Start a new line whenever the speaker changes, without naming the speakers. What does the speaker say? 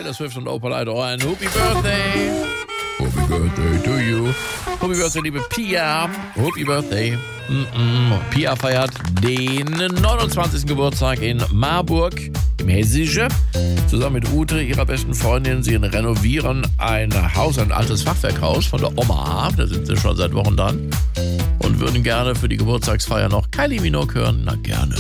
Taylor Swift und Opalite Ohr. Ein Happy Birthday. Happy Birthday to you. Happy Birthday, liebe Pia. Happy Birthday. Pia feiert den 29. Geburtstag in Marburg im Hessische. Zusammen mit Ute, ihrer besten Freundin. Sie renovieren ein Haus, ein altes Fachwerkhaus von der Oma. Da sind sie schon seit Wochen dran. Und würden gerne für die Geburtstagsfeier noch Kylie Minogue hören. Na, gerne.